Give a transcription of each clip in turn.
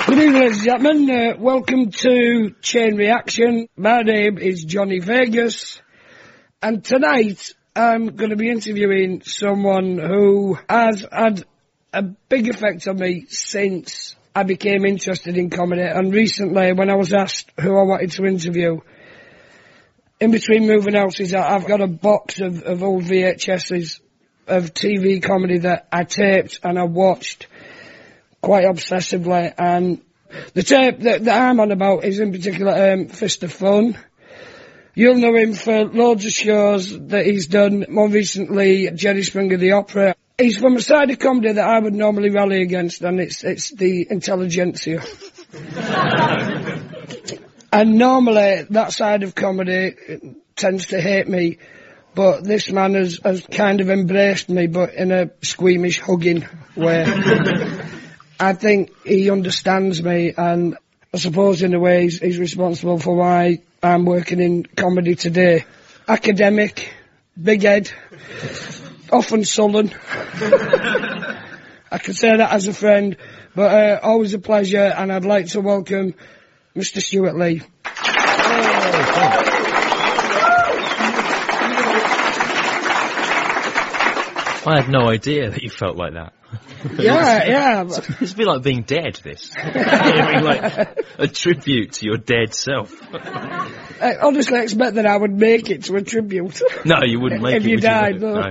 Good evening, ladies and gentlemen. Welcome to Chain Reaction. My name is Johnny Vegas, and tonight I'm going to be interviewing someone who has had a big effect on me since I became interested in comedy. And recently, when I was asked who I wanted to interview, in between moving houses, I've got a box of old VHSs of TV comedy that I taped and I watched quite obsessively, and the tape that I'm on about is in particular Fist of Fun. You'll know him for loads of shows that he's done, more recently Jerry Springer the Opera. He's from a side of comedy that I would normally rally against, and it's the intelligentsia. And normally that side of comedy tends to hate me, but this man has kind of embraced me, but in a squeamish, hugging way. I think he understands me, and I suppose in a way he's responsible for why I'm working in comedy today. Academic, big head, often sullen. I can say that as a friend, but always a pleasure, and I'd like to welcome Mr. Stewart Lee. I had no idea that you felt like that. Yeah. It's a bit like being dead, this. Hearing, like, a tribute to your dead self. I honestly expect that I would make it to a tribute. No, you wouldn't make if it. If you died, no.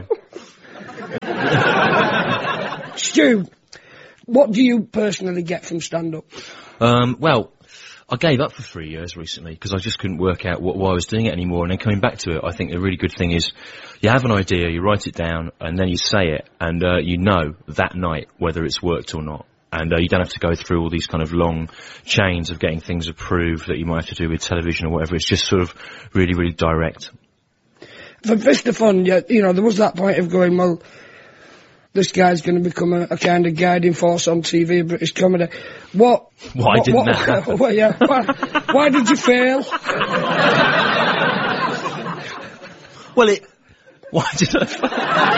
Stu, what do you personally get from stand-up? Well, I gave up for 3 years recently because I just couldn't work out why I was doing it anymore. And then coming back to it, I think a really good thing is you have an idea, you write it down, and then you say it, and you know that night whether it's worked or not. And you don't have to go through all these kind of long chains of getting things approved that you might have to do with television or whatever. It's just sort of really, really direct. For Fist of Fun, you know, there was that point of going, well, this guy's going to become a kind of guiding force on TV, British comedy. Why didn't that happen? Why did you fail? Why did I fail?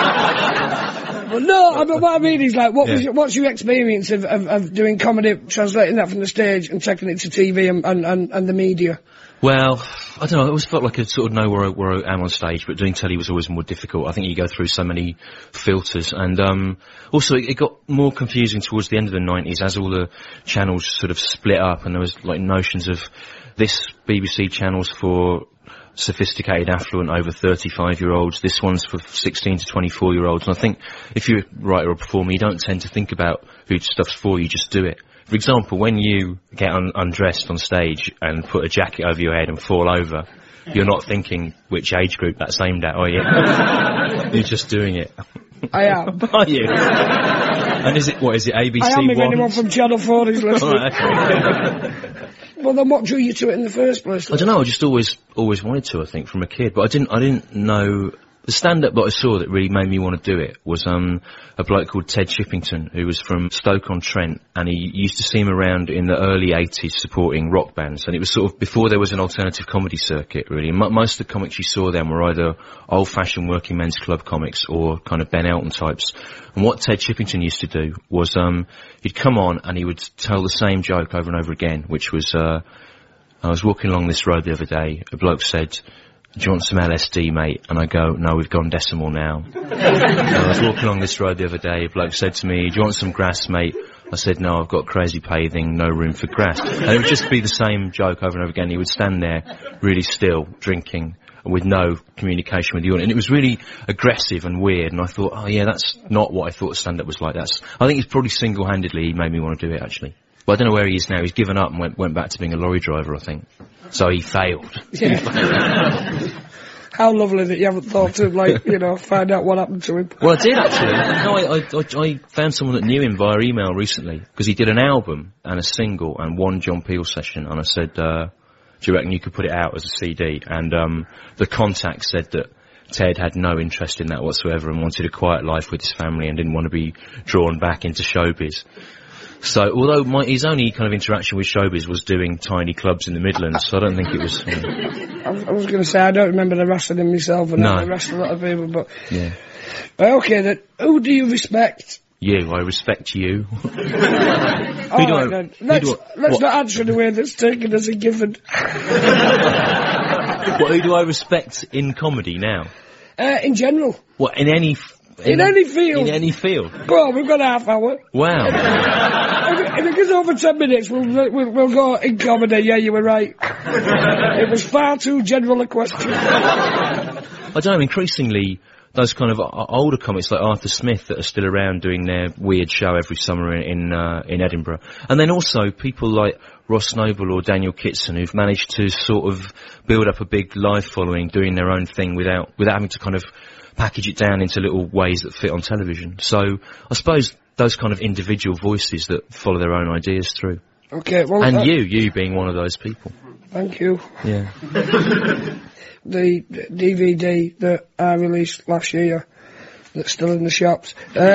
Well, no, what I mean is, like, what's your experience of doing comedy, translating that from the stage and taking it to TV and the media? Well, I don't know, I always felt like I sort of know where I am on stage, but doing telly was always more difficult. I think you go through so many filters, and also it got more confusing towards the end of the 90s as all the channels sort of split up, and there was like notions of this BBC channel's for sophisticated, affluent, over 35-year-olds, this one's for 16 to 24-year-olds, and I think if you're a writer or performer, you don't tend to think about who stuff's for, you just do it. For example, when you get undressed on stage and put a jacket over your head and fall over, you're not thinking which age group that's aimed at, are you? You're just doing it. I am. Are you? And is it ABC1? I am, if anyone from Channel 4 is listening. Right, okay. Well, then what drew you to it in the first place? I don't know, I just always wanted to, I think, from a kid, but I didn't know. The stand-up that I saw that really made me want to do it was a bloke called Ted Chippington, who was from Stoke-on-Trent, and he used to see him around in the early 80s supporting rock bands, and it was sort of before there was an alternative comedy circuit, really. Most of the comics you saw then were either old-fashioned working men's club comics or kind of Ben Elton types. And what Ted Chippington used to do was he'd come on and he would tell the same joke over and over again, which was I was walking along this road the other day, a bloke said, "Do you want some LSD, mate?" And I go, "No, we've gone decimal now." I was walking along this road the other day, a bloke said to me, "Do you want some grass, mate?" I said, "No, I've got crazy paving, no room for grass." And it would just be the same joke over and over again. He would stand there really still, drinking, with no communication with the audience. And it was really aggressive and weird, and I thought, oh yeah, that's not what I thought stand-up was like. I think it's probably single-handedly he made me want to do it, actually. But I don't know where he is now. He's given up and went back to being a lorry driver, I think. So he failed. Yeah. How lovely that you haven't thought to, find out what happened to him. Well, I did, actually. No, I found someone that knew him via email recently, because he did an album and a single and one John Peel session, and I said, do you reckon you could put it out as a CD? And the contact said that Ted had no interest in that whatsoever and wanted a quiet life with his family and didn't want to be drawn back into showbiz. So, although his only kind of interaction with showbiz was doing tiny clubs in the Midlands, so I don't think it was... I was going to say, I don't remember the wrestling myself, and I wrestled a lot of people, but... Yeah. Okay, then, who do you respect You. I respect you. Let's not answer in a way that's taken as a given. Who do I respect in comedy now? In general. What, in any field? In any field. Go on, we've got a half hour. Wow. If it goes over 10 minutes, we'll go in comedy. Yeah, you were right. It was far too general a question. I don't know, increasingly, those kind of older comics like Arthur Smith that are still around doing their weird show every summer in Edinburgh. And then also people like Ross Noble or Daniel Kitson who've managed to sort of build up a big live following doing their own thing without having to kind of package it down into little ways that fit on television. So I suppose those kind of individual voices that follow their own ideas through. Okay, well... And you being one of those people. Thank you. Yeah. The DVD that I released last year, that's still in the shops,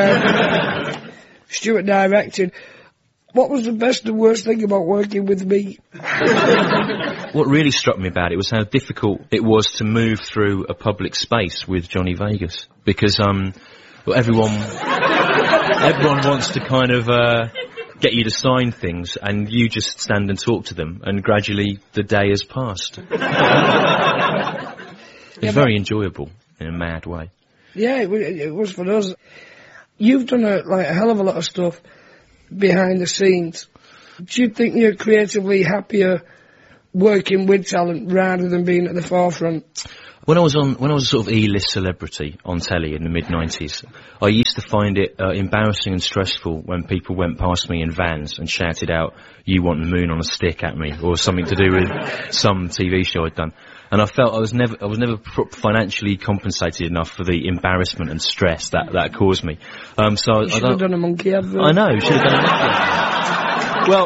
Stuart directed. What was the best and worst thing about working with me? What really struck me about it was how difficult it was to move through a public space with Johnny Vegas. Because, everyone wants to kind of, get you to sign things, and you just stand and talk to them, and gradually the day has passed. It's very enjoyable in a mad way. Yeah, it was for us. You've done a hell of a lot of stuff behind the scenes. Do you think you're creatively happier working with talent rather than being at the forefront? When I was a sort of E-list celebrity on telly in the mid-90s, I used to find it embarrassing and stressful when people went past me in vans and shouted out, "You want the moon on a stick" at me, or something to do with some TV show I'd done. And I felt I was never financially compensated enough for the embarrassment and stress that caused me. So you should have done a monkey advert. I know, should have done a monkey advert. Well,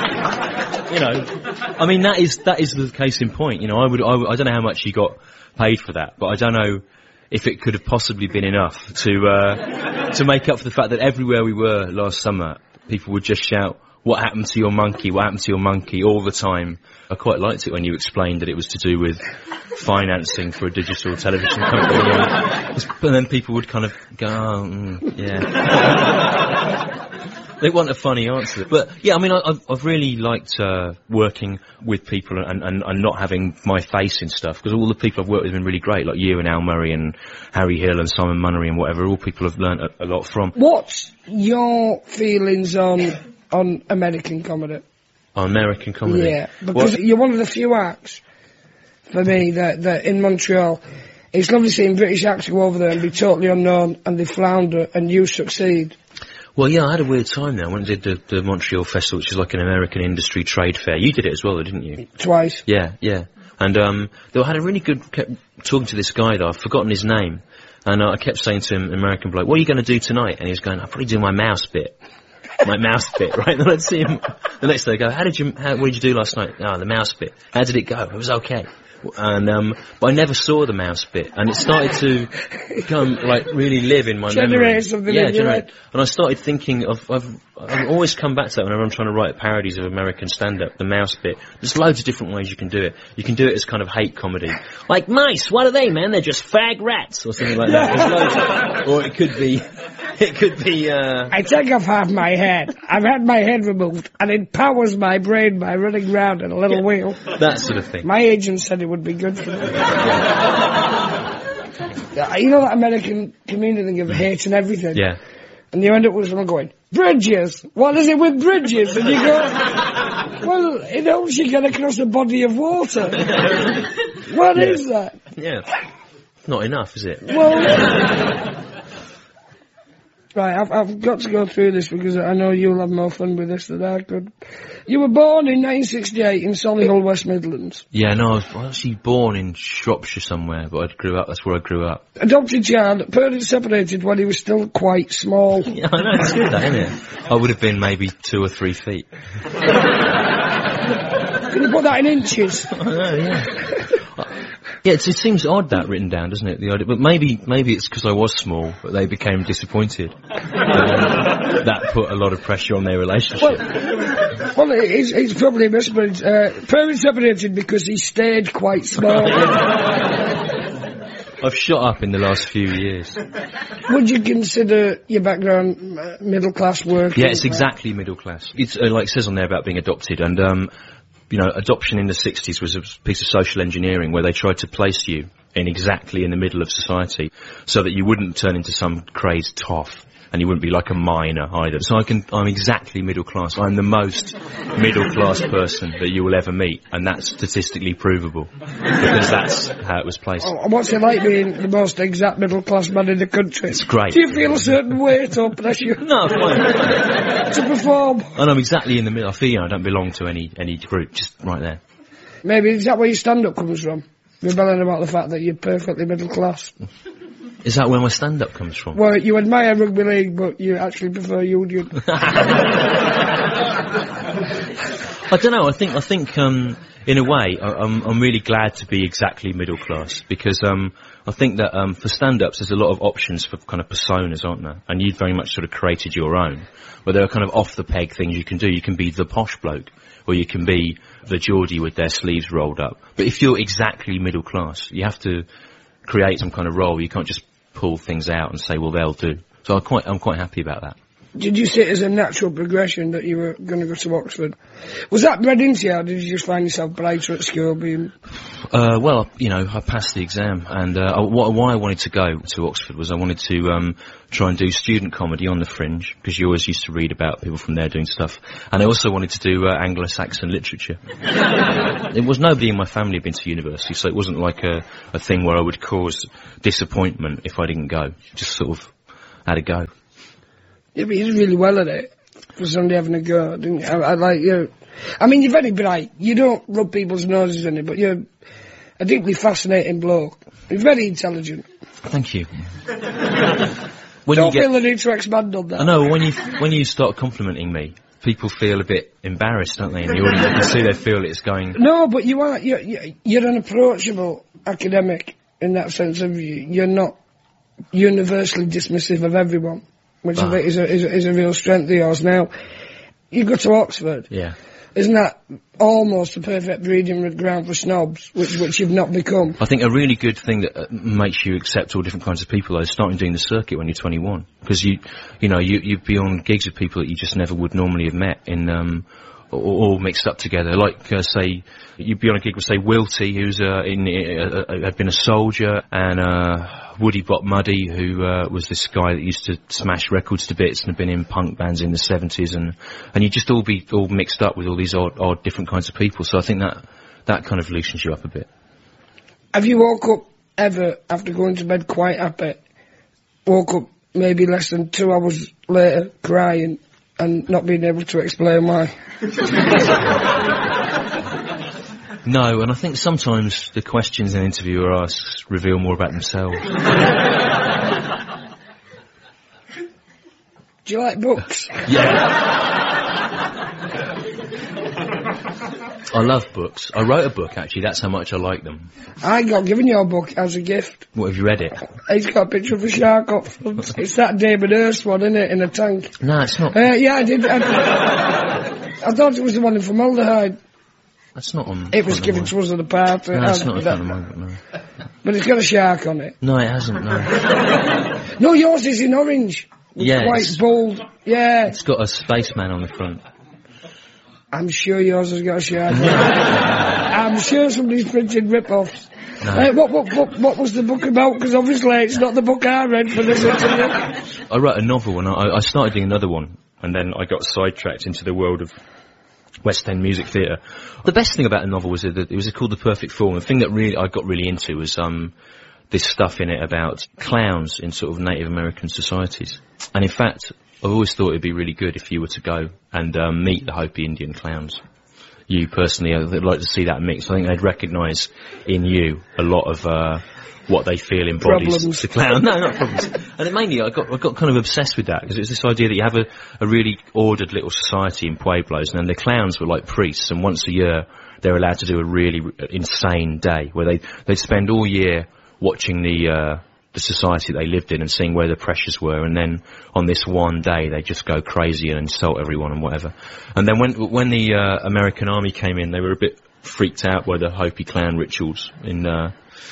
I mean, that is the case in point. I don't know how much you got paid for that, but I don't know if it could have possibly been enough to make up for the fact that everywhere we were last summer, people would just shout, "What happened to your monkey? What happened to your monkey?" all the time. I quite liked it when you explained that it was to do with financing for a digital television company. And then people would kind of go, yeah. They want a funny answer. But, yeah, I mean, I've really liked working with people and not having my face in stuff, because all the people I've worked with have been really great, like you and Al Murray and Harry Hill and Simon Munnery and whatever, all people I've learnt a lot from. What's your feelings on American comedy? On American comedy? Yeah, because you're one of the few acts, for me, that in Montreal, it's lovely seeing British acts go over there and be totally unknown, and they flounder, and you succeed. Well, yeah, I had a weird time there. I went and did the Montreal Festival, which is like an American industry trade fair. You did it as well, didn't you? Twice. Yeah. And I had a really good... kept talking to this guy, though. I've forgotten his name. And I kept saying to him, American bloke, "What are you going to do tonight?" And he was going, "I'll probably do my mouse bit." My mouse bit, right? And then I'd see him the next day go, what did you do last night? "Oh, the mouse bit." "How did it go?" "It was okay." And, but I never saw the mouse bit, and it started to become, really live in my memory. Generate something in your head. And I started thinking I've always come back to that whenever I'm trying to write parodies of American stand-up, the mouse bit. There's loads of different ways you can do it. You can do it as kind of hate comedy. Like, "Mice, what are they, man? They're just fag rats," or something like that. There's loads of, or it could be, I take off half my head. I've had my head removed, and it powers my brain by running round in a little wheel. That sort of thing. My agent said it would be good for me. You know that American community thing of hate and everything? Yeah. And you end up with someone going, "Bridges! What is it with bridges?" And you go, "Well, it helps you get across a body of water." What is that? Yeah. Not enough, is it? Well... Right, I've got to go through this because I know you'll have more fun with this than I could. You were born in 1968 in Solihull, West Midlands. Yeah, no, I was actually born in Shropshire somewhere, but that's where I grew up. Adopted child, parents separated when he was still quite small. Yeah, I know, it's good that, isn't it? I would have been maybe 2 or 3 feet. Can you put that in inches? I know, yeah. Yeah, it seems odd that written down, doesn't it? The idea, but maybe it's because I was small, but they became disappointed. That put a lot of pressure on their relationship. Well, it's probably a misprint. Parents separated because he stayed quite small. I've shot up in the last few years. Would you consider your background middle class work? Yeah, it's exactly middle class. It's like it says on there about being adopted, and you know, adoption in the 60s was a piece of social engineering where they tried to place you exactly in the middle of society so that you wouldn't turn into some crazed toff. And you wouldn't be like a minor either. So I'm exactly middle class. I'm the most middle class person that you will ever meet, and that's statistically provable. Because that's how it was placed. Oh, what's it like being the most exact middle class man in the country? It's great. Do you feel a certain weight or pressure? No, fine. To perform? And I'm exactly in the middle. I feel, you know, I don't belong to any group, just right there. Maybe is that where your stand-up comes from? Rebelling about the fact that you're perfectly middle class? Is that where my stand-up comes from? Well, you admire rugby league, but you actually prefer union. I don't know. I think in a way, I'm really glad to be exactly middle class because I think that for stand-ups, there's a lot of options for kind of personas, aren't there? And you've very much sort of created your own. Where there are kind of off-the-peg things you can do. You can be the posh bloke, or you can be the Geordie with their sleeves rolled up. But if you're exactly middle class, you have to create some kind of role. You can't just pull things out and say, well, they'll do. So I'm quite happy about that. Did you see it as a natural progression that you were going to go to Oxford? Was that bred into you, or did you just find yourself brighter at school being... Well, you know, I passed the exam, and why I wanted to go to Oxford was I wanted to try and do student comedy on the Fringe, because you always used to read about people from there doing stuff. And I also wanted to do Anglo-Saxon literature. It was nobody in my family had been to university, so it wasn't like a thing where I would cause disappointment if I didn't go. Just sort of had a go. Yeah, but you did really well at it for somebody having a go, didn't you? I like you. I mean, you're very bright. You don't rub people's noses in it, but you're a deeply fascinating bloke. You're very intelligent. Thank you. Don't feel the need to expand on that. I know, when you start complimenting me, people feel a bit embarrassed, don't they? In the audience, you can see they feel it's going... No, but you are. You're an approachable academic in that sense of you're not universally dismissive of everyone. Which I think is a real strength of yours. Now, you go to Oxford. Yeah. Isn't that almost the perfect breeding ground for snobs, which you've not become? I think a really good thing that makes you accept all different kinds of people is starting doing the circuit when you're 21. Because you'd be on gigs with people that you just never would normally have met in, all mixed up together. Like, say, you'd be on a gig with, say, Wilty, who's had been a soldier, and Woody Bot Muddy, who was this guy that used to smash records to bits and had been in punk bands in the 70s, and you'd just all be all mixed up with all these odd different kinds of people. So I think that kind of loosens you up a bit. Have you woke up ever, after going to bed quite happy, woke up maybe less than 2 hours later crying and not being able to explain why? No, and I think sometimes the questions an interviewer asks reveal more about themselves. Do you like books? Yeah. I love books. I wrote a book, actually. That's how much I like them. I got given your book as a gift. What, have you read it? It's got a picture of a shark up front. It's that Damon Hirst one, isn't it, in a tank? No, it's not. Yeah, I did. I thought it was the one in Formaldehyde. That's not on... It was given to us at the party. No, it's not in front of mine, no. But it's got a shark on it. No, it hasn't, no. No, yours is in orange. Yeah. Quite bold. Yeah. It's got a spaceman on the front. I'm sure yours has got a shark on it. I'm sure somebody's printed rip-offs. No. What was the book about? Because obviously it's not the book I read for this interview. I wrote a novel and I started doing another one, and then I got sidetracked into the world of West End music theatre. The best thing about the novel was that it was called The Perfect Form. The thing that I got really into was this stuff in it about clowns in sort of Native American societies. And in fact, I've always thought it'd be really good if you were to go and meet the Hopi Indian clowns. You personally, I'd like to see that mix. I think they'd recognise in you a lot of what they feel embodies the clown. No, not problems. And mainly, I got kind of obsessed with that, because it was this idea that you have a really ordered little society in Pueblos, and then the clowns were like priests, and once a year they're allowed to do a really insane day where they'd spend all year watching the society they lived in and seeing where the pressures were, and then on this one day they just go crazy and insult everyone and whatever. And then when the American army came in, they were a bit freaked out by the Hopi clown rituals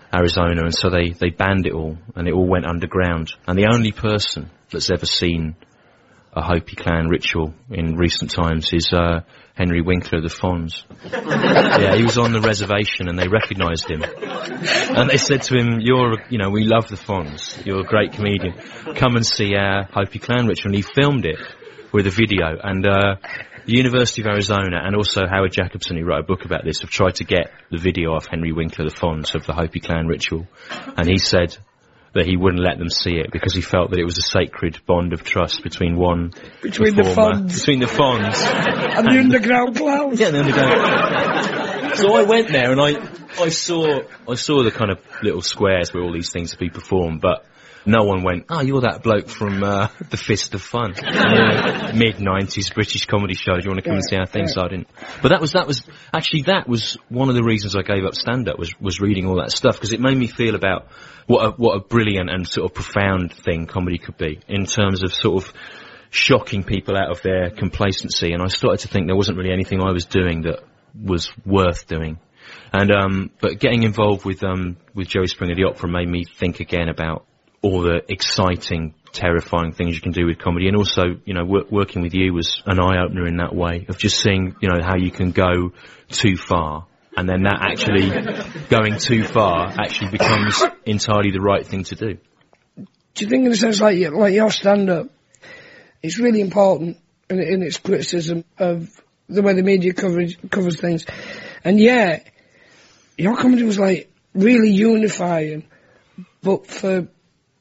Arizona, and so they banned it all, and it all went underground. And the only person that's ever seen a Hopi clan ritual in recent times is Henry Winkler of the Fonz. Yeah, he was on the reservation and they recognised him. And they said to him, we love the Fonz, you're a great comedian, come and see our Hopi clan ritual. And he filmed it with a video, and the University of Arizona and also Howard Jacobson, who wrote a book about this, have tried to get the video of Henry Winkler of the Fonz of the Hopi clan ritual. And he said that he wouldn't let them see it because he felt that it was a sacred bond of trust between the Fonz. Between the Fonz. And the underground clowns. Yeah, the underground. So I went there and I saw the kind of little squares where all these things would be performed, but no one went, oh, you're that bloke from The Fist of Fun. Mid-90s British comedy show. Do you want to come and see our thing? So I didn't. But that was one of the reasons I gave up stand-up, was reading all that stuff, because it made me feel about what a brilliant and sort of profound thing comedy could be, in terms of sort of shocking people out of their complacency. And I started to think there wasn't really anything I was doing that was worth doing. And but getting involved with Jerry Springer the Opera made me think again about all the exciting, terrifying things you can do with comedy. And also, working with you was an eye-opener in that way, of just seeing, how you can go too far, and then that actually, going too far, actually becomes entirely the right thing to do. Do you think, in a sense, like your stand-up, it's really important in its criticism of the way the media covers things? And yeah, your comedy was like really unifying, but for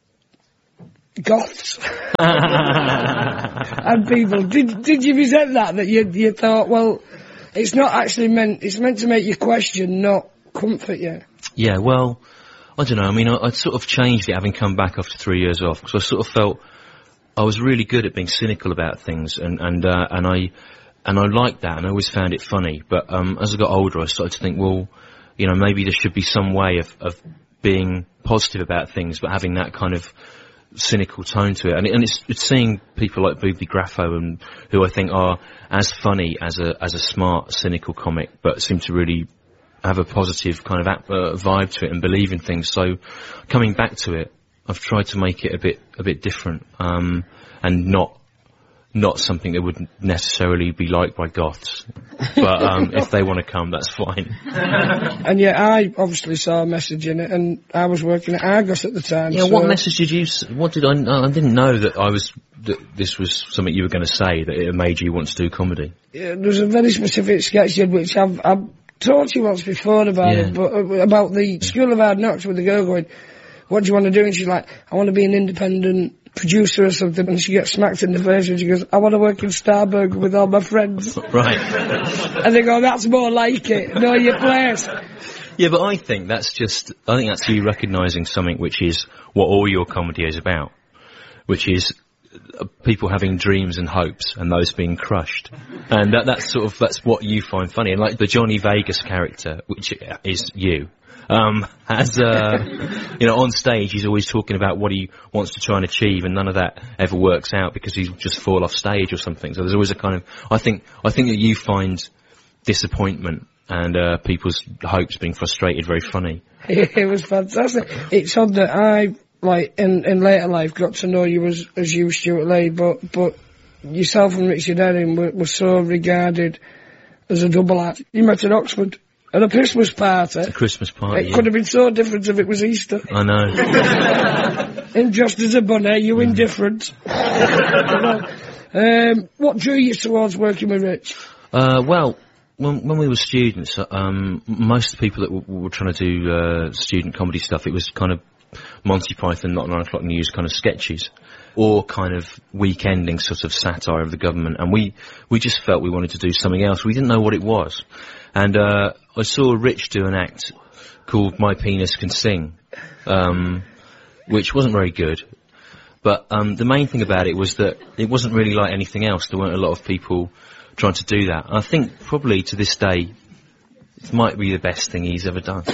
goths and people. Did you resent that you thought, well, it's not actually it's meant to make you question, not comfort you? Yeah, well, I don't know. I mean, I'd sort of changed it having come back after 3 years off, because I sort of felt I was really good at being cynical about things, and I liked that, and I always found it funny. But as I got older, I started to think, well, maybe there should be some way of being positive about things, but having that kind of cynical tone to it. And it's seeing people like Booby Graffo, and who I think are as funny as a smart, cynical comic, but seem to really have a positive kind of vibe to it and believe in things. So coming back to it, I've tried to make it a bit different, and not something that would necessarily be liked by goths. But if they want to come, that's fine. And yeah, I obviously saw a message in it, and I was working at Argos at the time. Yeah, so what message did you... I didn't know that this was something you were going to say, that it made you want to do comedy. Yeah, there was a very specific sketch which I've told you once before about it, but about the School of Hard Knocks, with the girl going, what do you want to do? And she's like, I want to be an independent producer or something, and she gets smacked in the face and she goes, I want to work in Starburg with all my friends. Right. And they go, that's more like it. Know your place. Yeah, but I think that's you recognising something which is what all your comedy is about, which is people having dreams and hopes and those being crushed. And that's what you find funny. And like the Johnny Vegas character, which is you, on stage he's always talking about what he wants to try and achieve, and none of that ever works out because he'll just fall off stage or something. So there's always a kind of, I think that you find disappointment and people's hopes being frustrated very funny. It was fantastic. It's odd that I, in later life, got to know you as you, Stuart Lee, but yourself and Richard Herring were so regarded as a double act. You met at Oxford at a Christmas party. It's a Christmas party. It could have been so different if it was Easter. I know. Him dressed as a bunny, you indifferent. What drew you towards working with Rich? Well, when we were students, most of the people that were trying to do student comedy stuff, it was kind of Monty Python, Not 9 O'Clock News kind of sketches, or kind of weekending sort of satire of the government. And we just felt we wanted to do something else. We didn't know what it was. And I saw Rich do an act called My Penis Can Sing, which wasn't very good. But the main thing about it was that it wasn't really like anything else. There weren't a lot of people trying to do that. I think probably to this day, it might be the best thing he's ever done.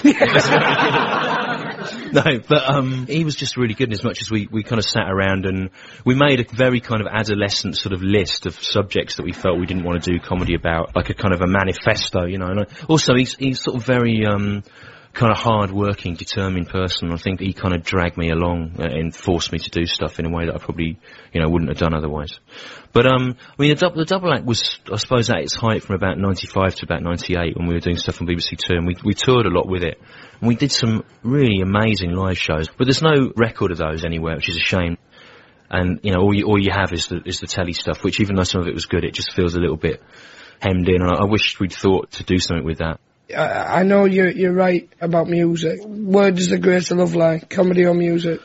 No, but he was just really good, in as much as we kind of sat around and we made a very kind of adolescent sort of list of subjects that we felt we didn't want to do comedy about, like a kind of a manifesto, And also he's sort of very kind of hard-working, determined person. I think he kind of dragged me along and forced me to do stuff in a way that I probably, wouldn't have done otherwise. But, the double act was, I suppose, at its height from about 95 to about 98 when we were doing stuff on BBC Two, and we toured a lot with it. And we did some really amazing live shows, but there's no record of those anywhere, which is a shame. And, all you have is the telly stuff, which even though some of it was good, it just feels a little bit hemmed in, and I wish we'd thought to do something with that. I know you're right about music. Where does the greater love lie? Comedy or music?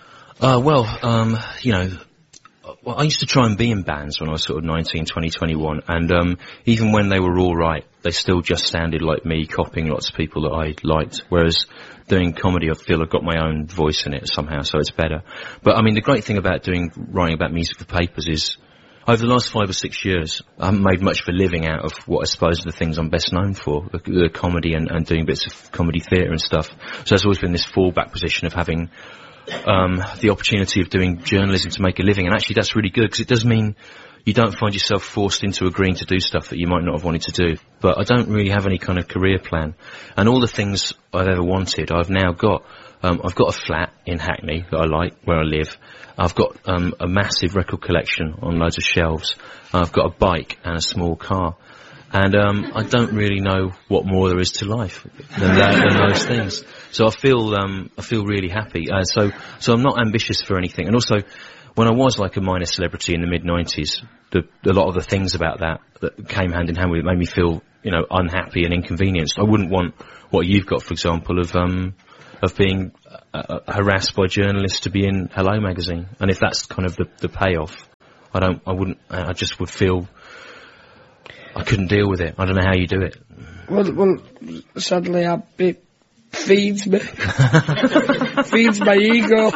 I used to try and be in bands when I was sort of 19, 20, 21, and even when they were all right, they still just sounded like me copying lots of people that I liked, whereas doing comedy, I feel I've got my own voice in it somehow, so it's better. But, the great thing about writing about music for papers is, over the last 5 or 6 years, I haven't made much of a living out of what I suppose are the things I'm best known for, the comedy and doing bits of comedy theatre and stuff. So there's always been this fallback position of having the opportunity of doing journalism to make a living, and actually that's really good, because it does mean you don't find yourself forced into agreeing to do stuff that you might not have wanted to do. But I don't really have any kind of career plan, and all the things I've ever wanted, I've now got. I've got a flat in Hackney that I like, where I live. I've got a massive record collection on loads of shelves. I've got a bike and a small car. And I don't really know what more there is to life than those things. So I feel really happy. So I'm not ambitious for anything. And also, when I was like a minor celebrity in the mid-90s, a lot of the things about that came hand in hand with it made me feel, unhappy and inconvenienced. I wouldn't want what you've got, for example, of being harassed by journalists to be in Hello magazine. And if that's kind of the payoff, I just would feel I couldn't deal with it. I don't know how you do it. Well, sadly, it feeds me. Feeds my ego.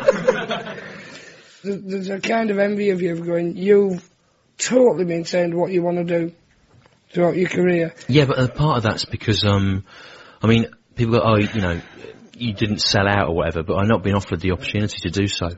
There's a kind of envy of you going, you've totally maintained what you want to do throughout your career. Yeah, but part of that's because, people go, you didn't sell out or whatever, but I've not been offered the opportunity to do so.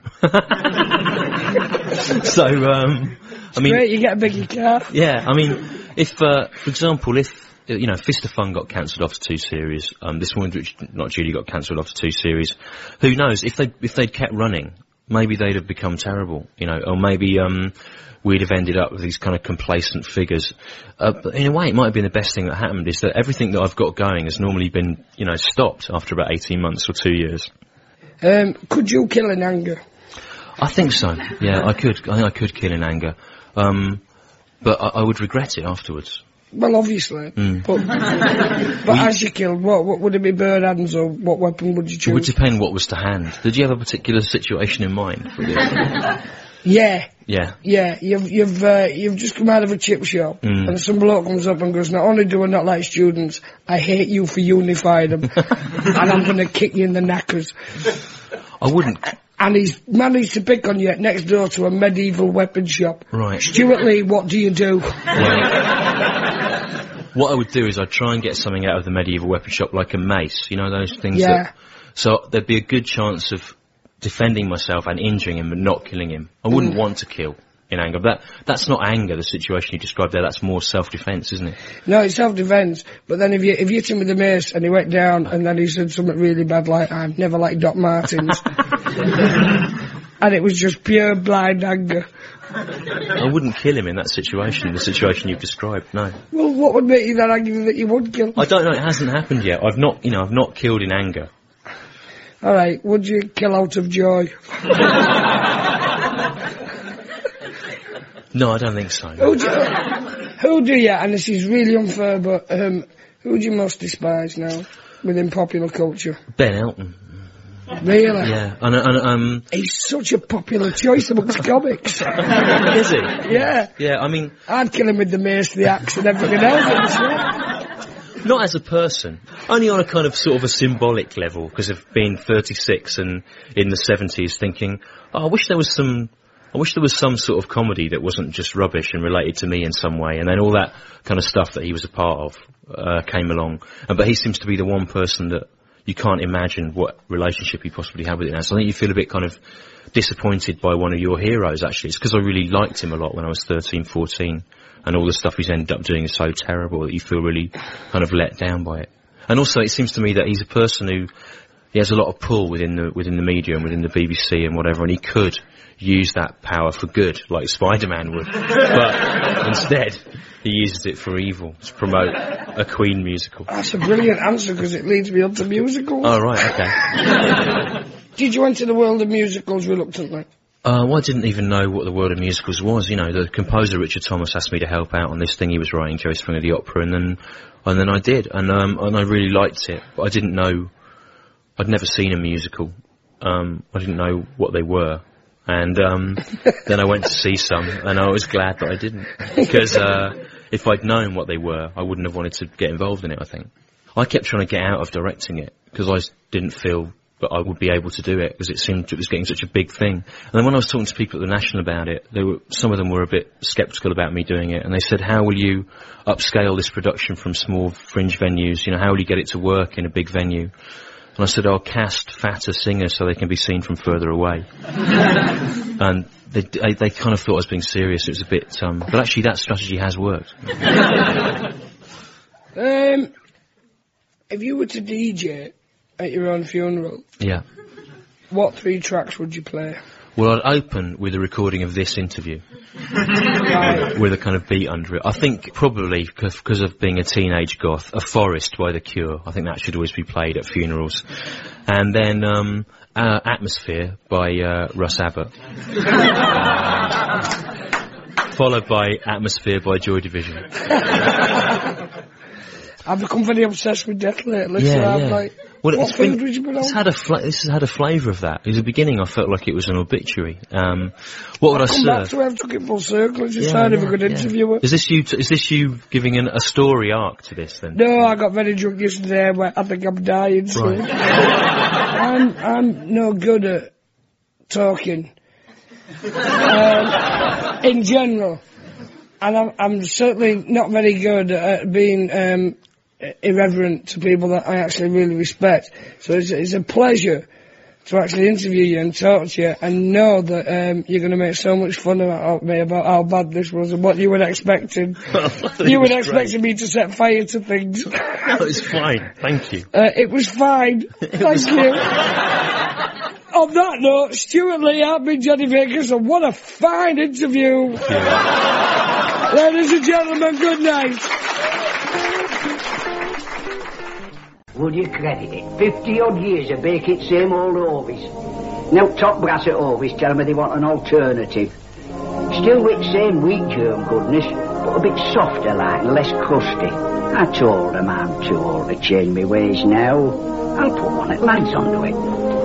So, great, you get a bigger car. Yeah, if, for example, Fist of Fun got cancelled after 2 series, this one, which not Julie, got cancelled after 2 series, who knows, if they'd kept running, maybe they'd have become terrible, or maybe, we'd have ended up with these kind of complacent figures. But in a way, it might have been the best thing that happened, is that everything that I've got going has normally been, stopped after about 18 months or 2 years. Could you kill in anger? I think so. Yeah, I could. I think I could kill in anger. But I would regret it afterwards. Well, obviously. But as you killed, what would it be, bird hands, or what weapon would you choose? It would depend what was to hand. Did you have a particular situation in mind for this? Yeah. Yeah. Yeah, you've just come out of a chip shop, and some bloke comes up and goes, not only do I not like students, I hate you for unifying them, and I'm going to kick you in the knackers. I wouldn't. And he's managed to pick on you next door to a medieval weapon shop. Right. Stuart Lee, what do you do? What I would do is I'd try and get something out of the medieval weapon shop, like a mace, those things. Yeah. So there'd be a good chance of defending myself and injuring him but not killing him. I wouldn't want to kill in anger. But that's not anger, the situation you described there. That's more self-defence, isn't it? No, it's self-defence. But then if you hit him with the mace and he went down and then he said something really bad like, I've never liked Doc Martens. And it was just pure blind anger. I wouldn't kill him in that situation, the situation you've described, no. Well, what would make you that angry that you would kill him? I don't know, it hasn't happened yet. I've not killed in anger. Alright, would you kill out of joy? No, I don't think so. Who do you, and this is really unfair, but who do you most despise now within popular culture? Ben Elton. Really? Yeah. And he's such a popular choice amongst comics. Is he? Yeah. Yeah, I'd kill him with the mace, the axe and everything else. Not as a person. Only on a kind of sort of a symbolic level, because of being 36 and in the 70s thinking, I wish there was some sort of comedy that wasn't just rubbish and related to me in some way, and then all that kind of stuff that he was a part of came along. But he seems to be the one person that you can't imagine what relationship he possibly had with it now. So I think you feel a bit kind of disappointed by one of your heroes, actually. It's because I really liked him a lot when I was 13, 14, and all the stuff he's ended up doing is so terrible that you feel really kind of let down by it. And also, it seems to me that he's a person who he has a lot of pull within the media and within the BBC and whatever, and he could use that power for good, like Spider-Man would. But instead, he uses it for evil, to promote a Queen musical. That's a brilliant answer, because it leads me on to musicals. Oh, right, okay. Did you enter the world of musicals reluctantly? Well, I didn't even know what the world of musicals was. You know, the composer Richard Thomas asked me to help out on this thing he was writing, Jerry Springer the Opera, and then I did, and I really liked it. But I didn't know, I'd never seen a musical. I didn't know what they were, and then I went to see some, and I was glad that I didn't, because if I'd known what they were, I wouldn't have wanted to get involved in it. I think I kept trying to get out of directing it because I didn't feel that I would be able to do it, because it seemed it was getting such a big thing. And then when I was talking to people at the National about it, some of them were a bit sceptical about me doing it, and they said, how will you upscale this production from small fringe venues? You know, how will you get it to work in a big venue? And I said, I'll cast fatter singers so they can be seen from further away. And they kind of thought I was being serious. It was a bit, but actually that strategy has worked. If you were to DJ at your own funeral, yeah, what 3 tracks would you play? Well, I'd open with a recording of this interview. Right. With a kind of beat under it. I think probably because of being a teenage goth, A Forest by The Cure. I think that should always be played at funerals. And then Atmosphere by Russ Abbott. Followed by Atmosphere by Joy Division. I've become very obsessed with death lately, so I'm like, well, what food would you put on? This has had a flavour of that. In the beginning I felt like it was an obituary. What would I serve? Back to I've took it full circle, it's just a good interviewer. Is this you giving a story arc to this then? No, I got very drunk yesterday, but I think I'm dying soon. Right. I'm no good at talking. In general. And I'm certainly not very good at being irreverent to people that I actually really respect. So it's a pleasure to actually interview you and talk to you and know that you're going to make so much fun of me about how bad this was and what you were expecting. You were expecting me to set fire to things. No, it's fine. Thank you. It was fine. Thank you. On that note, Stuart Lee, I've been Johnny Vegas, and what a fine interview. Ladies and gentlemen, good night. Would you credit it? 50-odd years of baking same old Ovis. Now top brass at Ovis tell me they want an alternative. Still with same wheat germ goodness, but a bit softer like and less crusty. I told them I'm too old to change my ways now. I'll put one at lads onto it.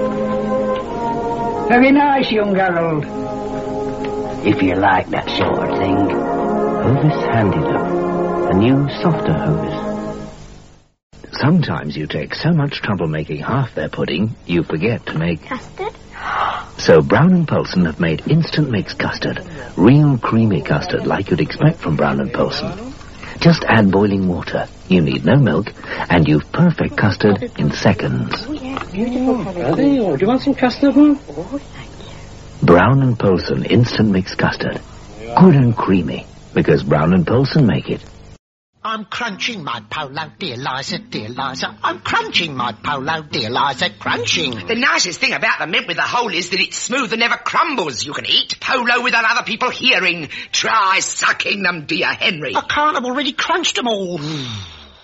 Very nice, young Harold. If you like that sort of thing. Hovis Handy-Look, a new, softer Hovis. Sometimes you take so much trouble making half their pudding, you forget to make... Custard? So Brown & Poulsen have made instant mix custard. Real creamy custard like you'd expect from Brown & Poulsen. Just add boiling water. You need no milk, and you've perfect custard in seconds. Oh, yeah, beautiful. Do you want some custard, huh? Oh, thank you. Brown & Poulsen instant mix custard. Good and creamy, because Brown & Poulsen make it. I'm crunching my polo, dear Liza, dear Liza. I'm crunching my polo, dear Liza, crunching. The nicest thing about the mint with the hole is that it's smooth and never crumbles. You can eat polo without other people hearing. Try sucking them, dear Henry. I can't, I've already crunched them all.